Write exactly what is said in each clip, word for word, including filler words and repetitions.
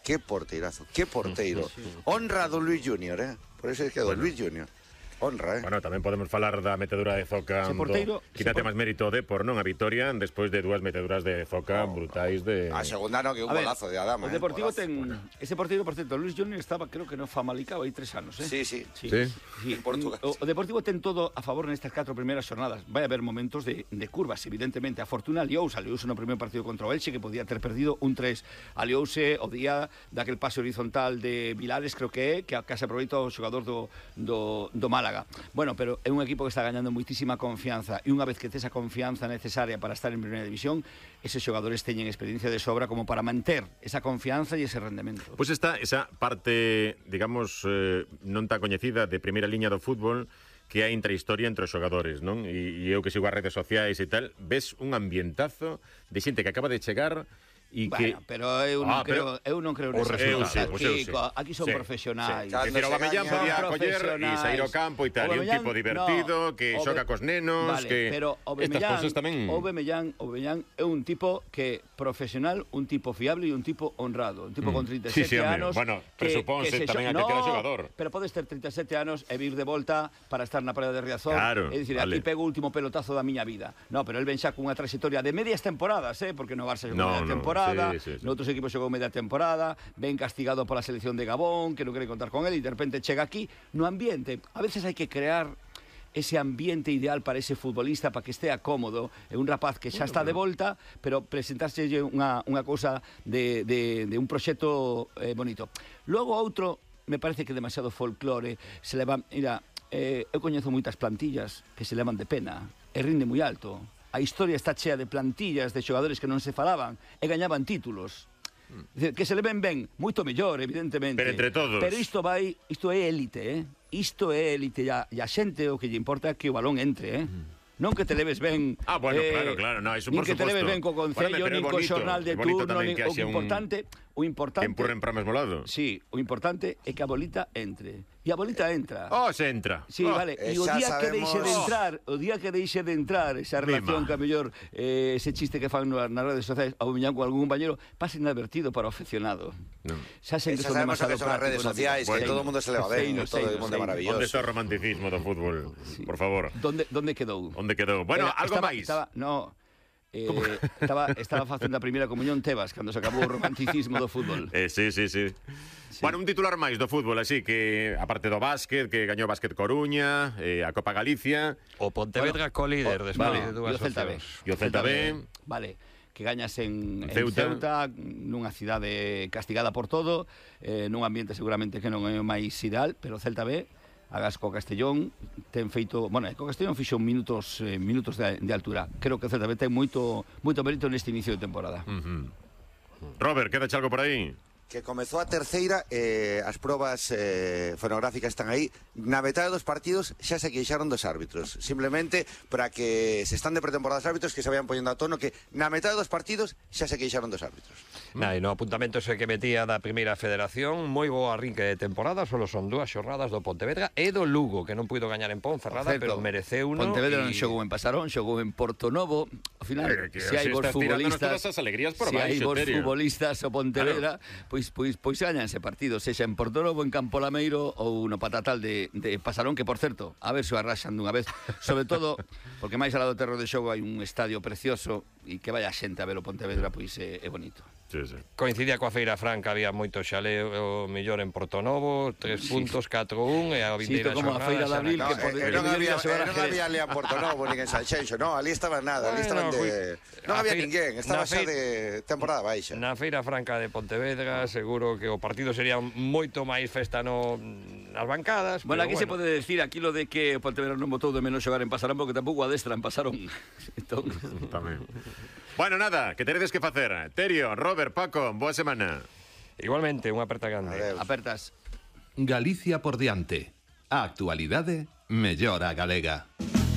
qué porteirazo, qué porteiro. Honra do Luis Junior, eh? Por eso es que do Luis Junior. Honra, eh? Bueno, tamén podemos falar da metedura de Zoca. Ese porteiro, do... Quítate máis mérito de por non a vitoria despois de dúas meteduras de Zoca oh, brutais de... A segunda no, que un golazo de Adama. O Deportivo eh, ten... Bueno. Ese porteiro, por cierto, Luis Junior estaba, creo que no Famalicao hai tres anos, eh? Sí, sí. Sí, sí. sí. En Portugal. O, o Deportivo ten todo a favor nestas catro primeiras xornadas. Vai haber momentos de, de curvas, evidentemente. A fortuna aliouse, aliouse no primeiro partido contra o Elche, que podía ter perdido un tres. Aliouse o día daquel pase horizontal de Vilares, creo que é, que, que se aproveita o xogador do, do, do Málaga. Bueno, pero é un equipo que está gañando moitísima confianza e unha vez que tes a confianza necesaria para estar en primeira división, eses xogadores teñen experiencia de sobra como para manter esa confianza e ese rendemento. Pois pues está esa parte, digamos, eh, non tan coñecida de primeira liña do fútbol que hai intrahistoria entre os xogadores, non? E, e eu que sigo as redes sociais e tal, ves un ambientazo de xente que acaba de chegar e que... Bueno, pero eu non ah, creo, pero... eu non creo nesas cousas. Pues aquí, aquí son sí, profesionais. Sí. Que decir, o Aubameyang podía coller e sair ao campo e tal, e un tipo divertido, no, que xoga cos nenos, vale, que pero estas cousas tamén... Aubameyang, Aubameyang é un tipo que profesional, un tipo fiable e un tipo honrado, un tipo mm. con trinta e sete sí, sí, anos. Bueno, presupónse tamén a que era xogador. Pero podes ter trinta e sete anos e vir de volta para estar na praia de Riazor, claro, é dicir, vale. Aquí pego o último pelotazo da miña vida. No, pero el ven xa cunha trayectoria de medias temporadas, eh, porque no Barça xogou no, media no, temporada, sí, sí, sí. No outros equipos xogou media temporada, ven castigado pola selección de Gabón, que non quere contar con él, e de repente chega aquí no ambiente. A veces hai que crear ese ambiente ideal para ese futbolista, para que estea cómodo. É un rapaz que xa está de volta, pero presentarse unha, unha cousa de, de, de un proxecto eh, bonito. Logo outro, me parece que demasiado folclore, se leva... Mira, eh, eu coñezo moitas plantillas que se levan de pena, e rinde moi alto. A historia está chea de plantillas de xogadores que non se falaban e gañaban títulos. Mm. Que se le ven ben, moito mellor, evidentemente. Pero entre todos. Pero isto vai, isto é élite, eh? Isto é élite, e a, e a xente o que lle importa é que o balón entre, eh? Mm. Non que te leves ben... Ah, bueno, eh, claro, claro, no, eso nin por que suposto. te leves ben co concello, nin co xornal de turno, nin, o importante... O importante... Que empurren para o mesmo lado. Sí, o importante é que a bolita entre. E a bolita entra. Oh, se entra. Sí, oh. vale. E o día sabemos... que deixe de entrar, o día que deixe de entrar esa relación Mima. Que a mellor eh, ese chiste que fan nas redes sociais ao Aubameyang con algún compañero pasa inadvertido para o aficionado. No. Xa sen que son demasiado que son as redes sociais, bueno, que todo o mundo se leva ben, todo o mundo é maravilloso. Onde está o romanticismo do fútbol? Sí. Por favor. Donde donde quedou? Onde quedou? Bueno, Era, algo estaba, máis. Estaba, no, Eh, estaba, estaba facendo a primeira comunión Tebas cando se acabou o romanticismo do fútbol. Eh, sí, sí, sí, sí. Bueno, un titular máis do fútbol, así que aparte do básquet, que gañou Básquet Coruña, eh, a Copa Galicia, o Pontevedra bueno, co-líder despois vale, de dúas opcións. E o Celta B. Vale, que gañas en, en Ceuta. Ceuta, nunha cidade castigada por todo, eh, nun ambiente seguramente que non é o máis ideal, pero o Celta B hagas co Castellón, ten feito, bueno, co Castellón fixo minutos eh, minutos de, de altura. Creo que o Celta B ten moito moito mérito neste inicio de temporada. Uh-huh. Robert, queda algo por aí? Que comezou a terceira, eh, as probas eh, fonográficas están aí. Na metade dos partidos xa se queixaron dos árbitros. Simplemente para que se están de pretemporada os árbitros, que se vayan poñendo a tono, que na metade dos partidos xa se queixaron dos árbitros. Nah, e no apuntamento ese que metía da primeira federación, moi boa arrinque de temporada, solo son dúas xornadas do Pontevedra e do Lugo, que non puido gañar en Ponferrada, pero mereceu uno. Pontevedra y... non xogou en Pasarón, xogou en Portonovo. Ao final, eh, se hai vos futbolistas, todas as alegrías por se baixo, hai vos Terio. futbolistas o Pontevedra, claro. pois pois pois gañanse partidos, sexa en Portonovo, en Campo Lameiro ou no Patatal de, de Pasarón, que por certo, a ver se o arraxan dunha vez, sobre todo porque máis alá do terro de xogo hai un estadio precioso e que vai a xente a ver o Pontevedra, pois é, é bonito. Sí, sí. Coincidía coa Feira Franca, había moito xaleo mellor en Portonovo, tres sí. puntos, catro un, e a vindeira sí, como a Feira de Abril, no, que por eh, non había, eh, non había ali en Portonovo, nin en Sanxenxo, no, ali estaba nada, ali estaban de... Non había ninguén, estaba xa de temporada baixa. Na Feira Franca de Pontevedra, seguro que o partido sería moito máis festa no, nas bancadas. Bueno, aquí bueno. se pode decir aquilo de que o Pontevedra non botou de menos xogar en Pasarón, porque tampouco adestran Pasarón. Entón... Tamén. Bueno, nada, que teredes que facer. Terio, Robert, Paco, boa semana. Igualmente, unha aperta grande. Adeus. Apertas. Galicia por diante. A actualidade mellora a galega.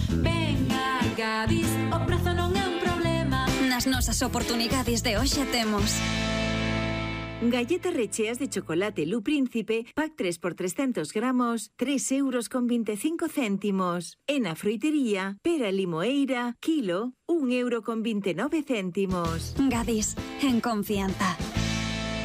Venga, Gadis, o prazo non é un problema. Nas nosas oportunidades de hoxe temos galletas recheas de chocolate Lu Príncipe, pack tres por trescentos gramos, tres euros con veinticinco céntimos. En a froitería, pera limoeira, kilo, un euro con veintinueve céntimos. Gadis, en confianza.